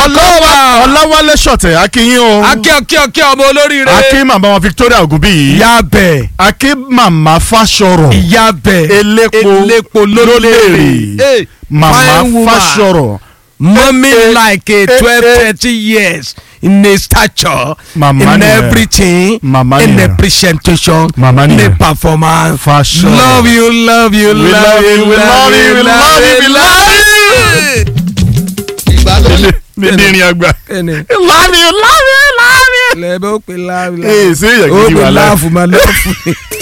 Ọláwálé Ṣọ̀tẹ̀ akínyìn o. akí ọmọ olóríire. akí màmá wọn Victoria Ògúnbíyì. ìyá bẹ̀. akí màmá Fáṣọ̀rọ̀. ìyá bẹ̀. elépo lólèrè. màmá Fáṣọ̀rọ̀. Mommy like a 12-30 years in a stature, Mama in ni everything, Mama in ni the presentation, Mama in ni the performance. Fashion. Love you, love you, We love you, we love you, we love you, we love you. Dídìrín àgbà. Love you, love you, love you. Lẹ́bẹ̀ẹ́ ó pe láàbù. Ee, ṣé èyàn Ó gidi pe wà láàfù. láàfù máa lọ́ọ̀fù.